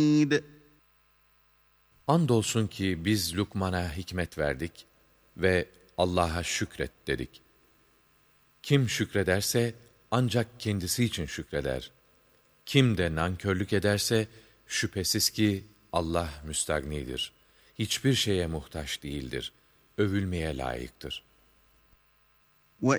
Andolsun ki biz Lukman'a hikmet verdik ve Allah'a şükret dedik. Kim şükrederse ancak kendisi için şükreder. Kim de nankörlük ederse şüphesiz ki Allah müstagnidir. Hiçbir şeye muhtaç değildir. Övülmeye layıktır.